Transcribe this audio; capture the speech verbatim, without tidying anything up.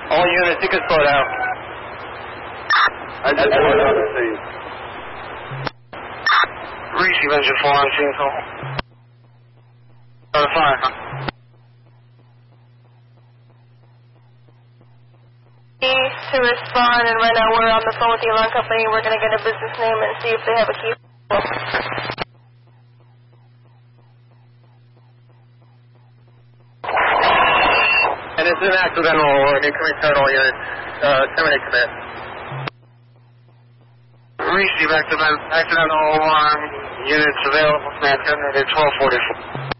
All units, you can slow down. I just want to see. Receive engine four on scene, so. Uh, fine. To respond, and right now we're on the phone with the alarm company. We're going to get a business name and see if they have a key. And it's an accidental alert. Incoming turn all units. Uh, terminate command. Receive accident, accidental alarm. Units available. Command terminated twelve forty-four.